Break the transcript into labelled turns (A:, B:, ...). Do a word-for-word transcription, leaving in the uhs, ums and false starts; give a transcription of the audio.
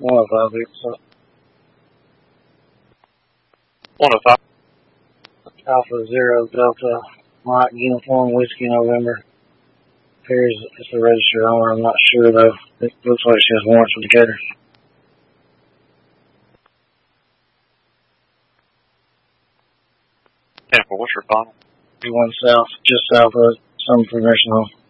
A: One oh five, so.
B: one oh five.
A: Alpha Zero Delta Mike Uniform Whiskey November. Appears it's a registered owner. I'm not sure though. It looks like she has warrants with Decatur.
B: ten four, what's your final?
A: One south, just south of some progression home.